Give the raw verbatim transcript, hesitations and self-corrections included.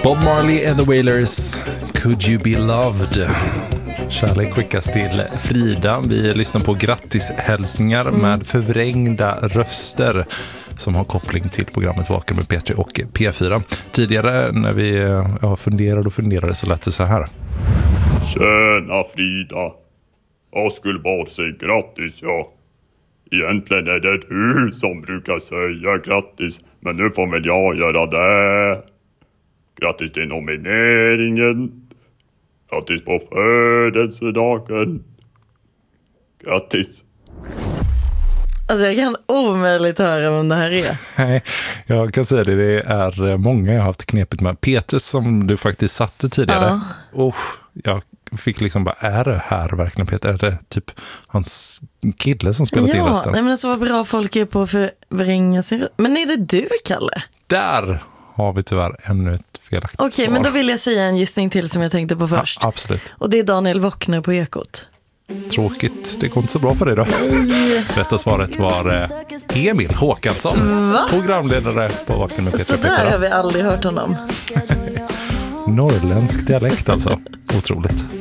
Bob Marley and the Wailers, Could You Be Loved? Kärlek skickas till Frida. Vi lyssnar på grattishälsningar mm. med förvrängda röster som har koppling till programmet Vaken med P tre och P fyra. Tidigare när vi ja, funderade och funderade så lät det så här. Tjena Frida. Jag skulle bara säga grattis, ja. Egentligen är det du som brukar säga grattis, men nu får väl jag göra det. Grattis till nomineringen. Grattis på födelsedagen. Grattis. Alltså jag kan omöjligt höra vem det här är. Nej, jag kan säga det. Det är många jag har haft knepigt med. Peter som du faktiskt satte tidigare. Ja. Oh, jag fick liksom bara, är det här verkligen Peter? Är det typ hans kille som spelar ja, till rösten? Nej men alltså vad bra folk är på att förvränga sig. Men är det du, Kalle? Där har vi tyvärr ännu ett felaktigt Okej, svar. men då vill jag säga en gissning till som jag tänkte på först. Ja, absolut. Och det är Daniel Wockner på Ekot. Tråkigt, det går inte så bra för dig då. Rätta svaret var Emil Håkansson. Va? Programledare på Vaken med P tre. Så där har vi aldrig hört honom. Norrländsk dialekt alltså. Otroligt.